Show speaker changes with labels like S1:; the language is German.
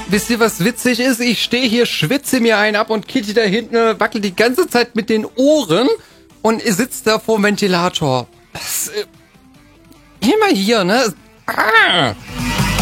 S1: Wisst ihr, was witzig ist? Ich stehe hier, schwitze mir einen ab und Kitty da hinten wackelt die ganze Zeit mit den Ohren und sitzt da vor dem Ventilator. Geh mal hier, ne? Ah.